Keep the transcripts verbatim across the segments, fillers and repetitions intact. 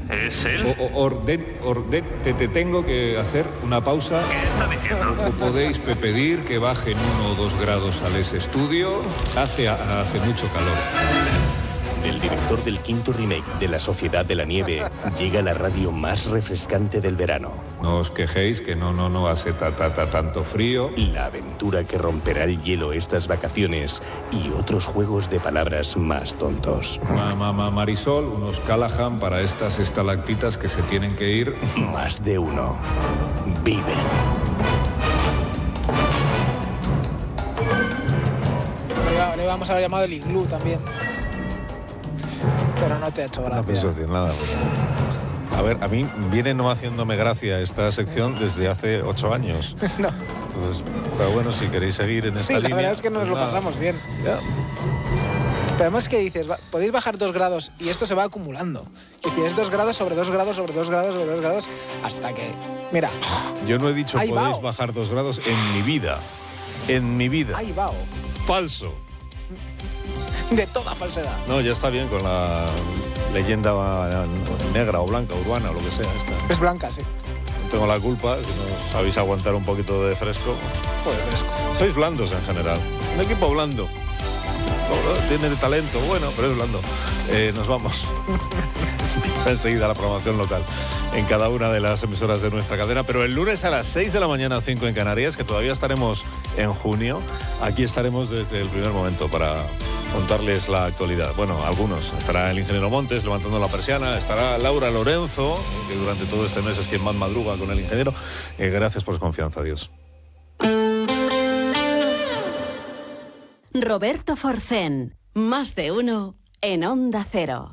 ¿Es él? O, o, orden, orden, te, te tengo que hacer una pausa. ¿Qué está diciendo? ¿O podéis pedir que bajen uno o dos grados al ese estudio? Hace, hace mucho calor. El director del quinto remake de La Sociedad de la Nieve llega a la radio más refrescante del verano. No os quejéis que no, no, no hace ta, ta, ta, tanto frío. La aventura que romperá el hielo estas vacaciones y otros juegos de palabras más tontos. Mamá Marisol, unos Callahan para estas estalactitas que se tienen que ir. Más de uno. Viven. Le vamos a haber llamado el iglú también. Pero no te ha hecho gracia. No pienso decir nada. A ver, a mí viene no haciéndome gracia esta sección desde hace ocho años. No. Entonces, pero bueno, si queréis seguir en esta sí, línea... la verdad es que nos pues lo nada. pasamos bien. Ya. Pero además que dices, podéis bajar dos grados y esto se va acumulando. Que tienes dos grados sobre dos grados sobre dos grados sobre dos grados hasta que... Mira. Yo no he dicho Ahí podéis va. bajar dos grados en mi vida. En mi vida. Ahí va. Falso. De toda falsedad. No, ya está bien con la leyenda negra o blanca, urbana o lo que sea. Esta. Es blanca, sí. No tengo la culpa, si no sabéis aguantar un poquito de fresco. Pues fresco. Sois blandos en general. Un equipo blando. Tiene talento, bueno, pero es blando. Eh, nos vamos. Enseguida la programación local en cada una de las emisoras de nuestra cadena, pero el lunes a las seis de la mañana, cinco en Canarias, que todavía estaremos en junio, aquí estaremos desde el primer momento para contarles la actualidad. Bueno, algunos. Estará el ingeniero Montes levantando la persiana, estará Laura Lorenzo, que durante todo este mes es quien más madruga con el ingeniero. Eh, gracias por su confianza, adiós. Roberto Forcén, más de uno en Onda Cero.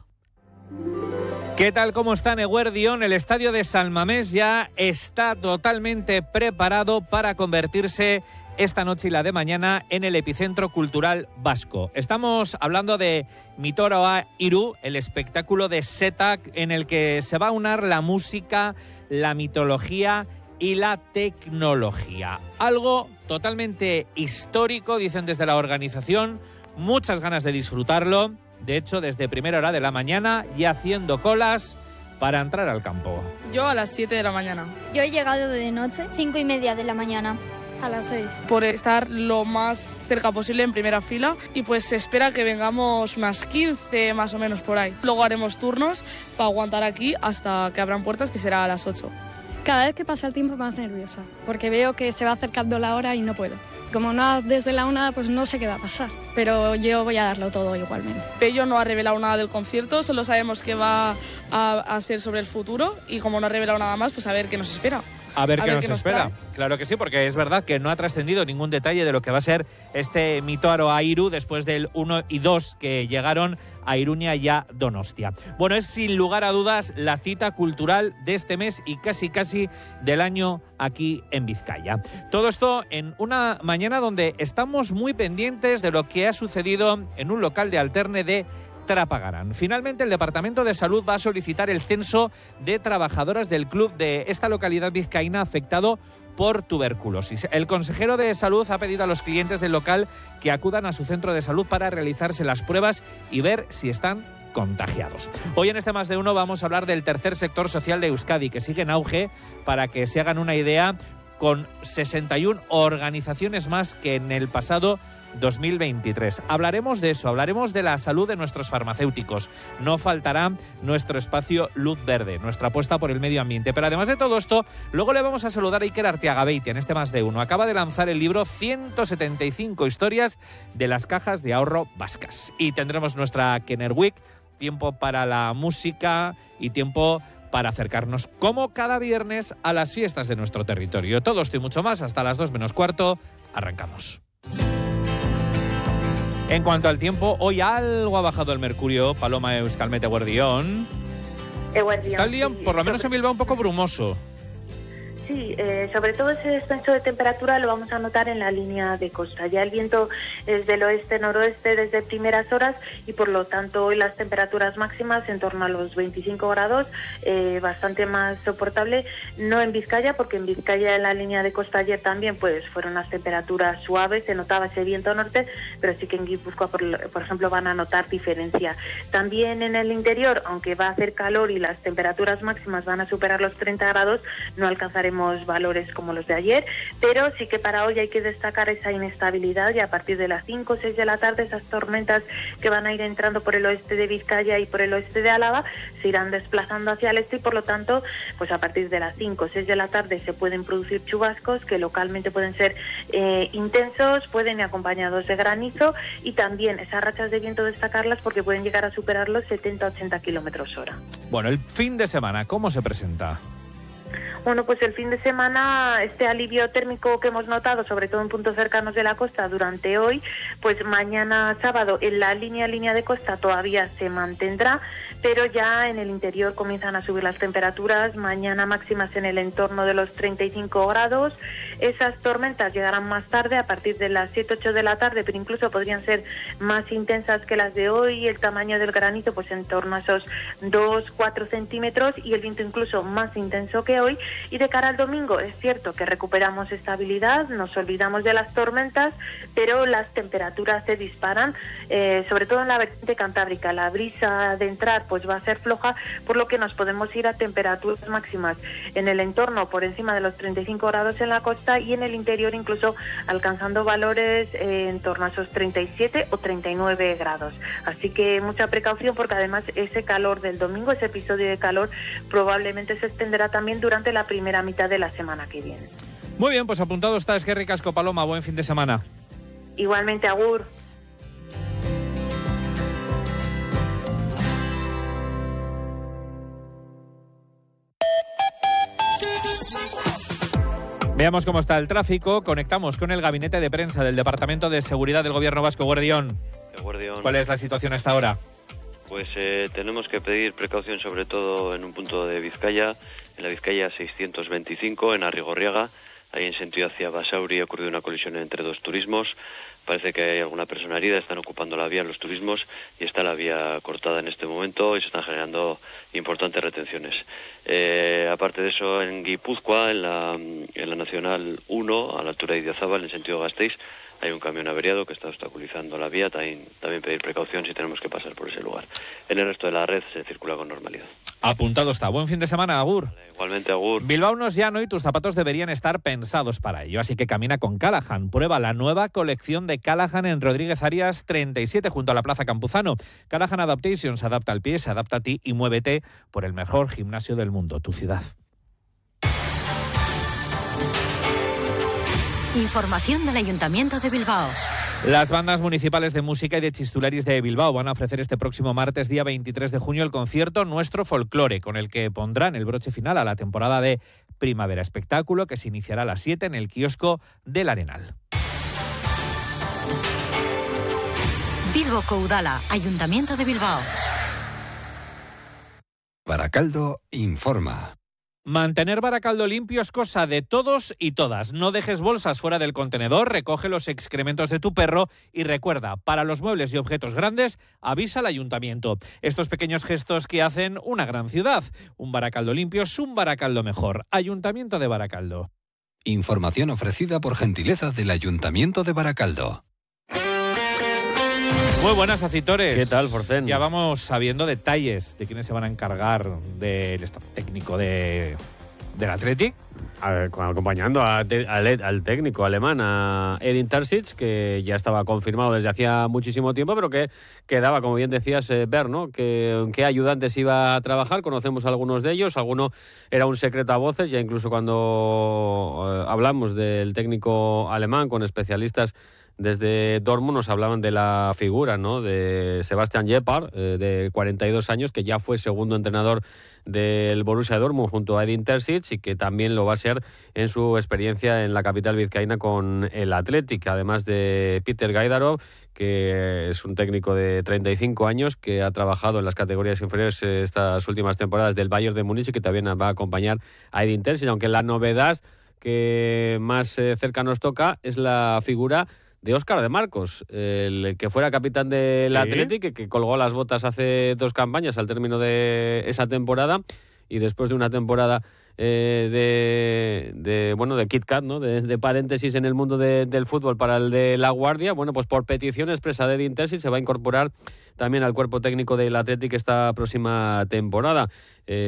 ¿Qué tal? ¿Cómo están, Eguerdión? El estadio de San Mamés ya está totalmente preparado para convertirse esta noche y la de mañana en el epicentro cultural vasco. Estamos hablando de Mitoroa Iru, el espectáculo de Setak en el que se va a unar la música, la mitología y la tecnología. Algo totalmente histórico, dicen desde la organización, muchas ganas de disfrutarlo. De hecho, desde primera hora de la mañana y haciendo colas para entrar al campo. Yo a las siete de la mañana. Yo he llegado de noche, cinco y media de la mañana. A las seis. Por estar lo más cerca posible en primera fila y pues se espera que vengamos unas quince más o menos por ahí. Luego haremos turnos para aguantar aquí hasta que abran puertas, que será a las ocho. Cada vez que pasa el tiempo más nerviosa, porque veo que se va acercando la hora y no puedo. Como no ha desvelado nada, pues no sé qué va a pasar, pero yo voy a darlo todo igualmente. Pello no ha revelado nada del concierto, solo sabemos que va a, a ser sobre el futuro y como no ha revelado nada más, pues a ver qué nos espera. A ver, a qué ver nos, qué nos espera. Trae. Claro que sí, porque es verdad que no ha trascendido ningún detalle de lo que va a ser este Mitoroa Iru después del uno y dos que llegaron a Iruña y a Donostia. Bueno, es sin lugar a dudas la cita cultural de este mes y casi casi del año aquí en Vizcaya. Todo esto en una mañana donde estamos muy pendientes de lo que ha sucedido en un local de alterne de Trapagarán. Finalmente, el Departamento de Salud va a solicitar el censo de trabajadoras del club de esta localidad vizcaína afectado por tuberculosis. El consejero de Salud ha pedido a los clientes del local que acudan a su centro de salud para realizarse las pruebas y ver si están contagiados. Hoy en este Más de Uno vamos a hablar del tercer sector social de Euskadi, que sigue en auge. Para que se hagan una idea, con sesenta y una organizaciones más que en el pasado dos mil veintitrés. Hablaremos de eso, hablaremos de la salud de nuestros farmacéuticos. No faltará nuestro espacio Luz Verde, nuestra apuesta por el medio ambiente. Pero además de todo esto, luego le vamos a saludar a Iker Arteagabeitia en este Más de Uno. Acaba de lanzar el libro ciento setenta y cinco historias de las cajas de ahorro vascas. Y tendremos nuestra Kenner Week, tiempo para la música y tiempo para acercarnos, como cada viernes, a las fiestas de nuestro territorio. Todo esto y mucho más hasta las dos menos cuarto. Arrancamos. En cuanto al tiempo, hoy algo ha bajado el mercurio. Paloma Euskalmete, Eguerdión. Eguerdión. Está el día, sí, por lo menos en Bilbao, un poco brumoso. Sí, eh, sobre todo ese descenso de temperatura lo vamos a notar en la línea de costa. Ya el viento es del oeste-noroeste desde primeras horas y por lo tanto hoy las temperaturas máximas en torno a los veinticinco grados, eh, bastante más soportable. No en Vizcaya, porque en Vizcaya en la línea de costa ayer también pues fueron unas temperaturas suaves, se notaba ese viento norte, pero sí que en Guipúzcoa, por, por ejemplo, van a notar diferencia. También en el interior, aunque va a hacer calor y las temperaturas máximas van a superar los treinta grados, no alcanzaremos valores como los de ayer, pero sí que para hoy hay que destacar esa inestabilidad y a partir de las cinco o seis de la tarde esas tormentas que van a ir entrando por el oeste de Vizcaya y por el oeste de Álava se irán desplazando hacia el este y por lo tanto pues a partir de las cinco o seis de la tarde se pueden producir chubascos que localmente pueden ser eh, intensos, pueden ir acompañados de granizo y también esas rachas de viento destacarlas porque pueden llegar a superar los setenta a ochenta kilómetros hora. Bueno, el fin de semana, ¿cómo se presenta? Bueno, pues el fin de semana, este alivio térmico que hemos notado, sobre todo en puntos cercanos de la costa durante hoy, pues mañana sábado en la línea línea de costa todavía se mantendrá, pero ya en el interior comienzan a subir las temperaturas, mañana máximas en el entorno de los treinta y cinco grados, esas tormentas llegarán más tarde, a partir de las siete ocho de la tarde, pero incluso podrían ser más intensas que las de hoy, el tamaño del granizo pues en torno a esos dos cuatro centímetros y el viento incluso más intenso que hoy. Y de cara al domingo es cierto que recuperamos estabilidad, nos olvidamos de las tormentas, pero las temperaturas se disparan, eh, sobre todo en la vertiente cantábrica. La brisa de entrar pues va a ser floja, por lo que nos podemos ir a temperaturas máximas en el entorno por encima de los treinta y cinco grados en la costa y en el interior incluso alcanzando valores eh, en torno a esos treinta y siete o treinta y nueve grados. Así que mucha precaución porque además ese calor del domingo, ese episodio de calor probablemente se extenderá también durante la primera mitad de la semana que viene. Muy bien, pues apuntado está Esquerri Casco Paloma. Buen fin de semana. Igualmente, agur. Veamos cómo está el tráfico. Conectamos con el gabinete de prensa del Departamento de Seguridad del Gobierno Vasco. Guardión. Guardión. ¿Cuál es la situación hasta ahora? Pues eh, tenemos que pedir precaución sobre todo en un punto de Vizcaya, en la Vizcaya seiscientos veinticinco, en Arrigorriaga, ahí en sentido hacia Basauri ha ocurrido una colisión entre dos turismos. Parece que hay alguna persona herida, están ocupando la vía los turismos y está la vía cortada en este momento y se están generando importantes retenciones. Eh, aparte de eso, en Guipúzcoa, en la, en la Nacional uno, a la altura de Idiazábal, en sentido Gasteiz, hay un camión averiado que está obstaculizando la vía, también, también pedir precaución si tenemos que pasar por ese lugar. En el resto de la red se circula con normalidad. Apuntado está. Buen fin de semana, agur. Vale, igualmente, agur. Bilbao no es llano y tus zapatos deberían estar pensados para ello, así que camina con Callahan. Prueba la nueva colección de Callahan en Rodríguez Arias treinta y siete junto a la Plaza Campuzano. Callahan Adaptation se adapta al pie, se adapta a ti y muévete por el mejor gimnasio del mundo, tu ciudad. Información del Ayuntamiento de Bilbao. Las bandas municipales de música y de Chistularis de Bilbao van a ofrecer este próximo martes, día veintitrés de junio, el concierto Nuestro Folclore, con el que pondrán el broche final a la temporada de Primavera, espectáculo que se iniciará a las siete en el kiosco del Arenal. Bilbo Coudala, Ayuntamiento de Bilbao. Baracaldo informa. Mantener Baracaldo limpio es cosa de todos y todas. No dejes bolsas fuera del contenedor, recoge los excrementos de tu perro y recuerda, para los muebles y objetos grandes, avisa al ayuntamiento. Estos pequeños gestos que hacen una gran ciudad. Un Baracaldo limpio es un Baracaldo mejor. Ayuntamiento de Baracaldo. Información ofrecida por gentileza del Ayuntamiento de Baracaldo. Muy buenas, Acitores. ¿Qué tal, Forcén? Ya vamos sabiendo detalles de quiénes se van a encargar del staff técnico de, del Athletic. A ver, acompañando a te, al, al técnico alemán, a Edin Terzic, que ya estaba confirmado desde hacía muchísimo tiempo, pero que quedaba, como bien decías, eh, ver, ¿no?, que, qué ayudantes iba a trabajar. Conocemos a algunos de ellos, alguno era un secreto a voces, ya incluso cuando eh, hablamos del técnico alemán con especialistas desde Dortmund nos hablaban de la figura, ¿no?, de Sebastian Gebhardt, eh, de cuarenta y dos años, que ya fue segundo entrenador del Borussia Dortmund junto a Edin Terzic y que también lo va a ser en su experiencia en la capital vizcaína con el Athletic, además de Peter Gaidarov, que es un técnico de treinta y cinco años que ha trabajado en las categorías inferiores estas últimas temporadas del Bayern de Múnich y que también va a acompañar a Edin Terzic, aunque la novedad que más eh, cerca nos toca es la figura de Óscar de Marcos, el que fuera capitán del ¿Sí? Athletic, que, que colgó las botas hace dos campañas al término de esa temporada y después de una temporada eh, de, de bueno de Kit Kat, ¿no?, de, de paréntesis en el mundo de, del fútbol para el de La Guardia, bueno, pues por petición expresa de Edin Terzic se va a incorporar también al cuerpo técnico del Athletic esta próxima temporada. Eh,